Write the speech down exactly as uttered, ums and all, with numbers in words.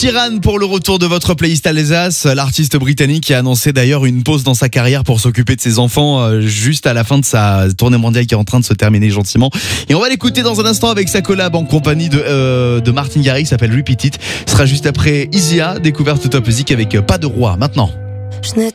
Sheeran pour le retour de votre playlist Alsace, l'artiste britannique qui a annoncé d'ailleurs une pause dans sa carrière pour s'occuper de ses enfants euh, juste à la fin de sa tournée mondiale qui est en train de se terminer gentiment. Et on va l'écouter dans un instant avec sa collab en compagnie de, euh, de Martin Garrix qui s'appelle Repeat It. Ce sera juste après Isia, découverte Top Music avec euh, Pas de roi maintenant. Je n'ai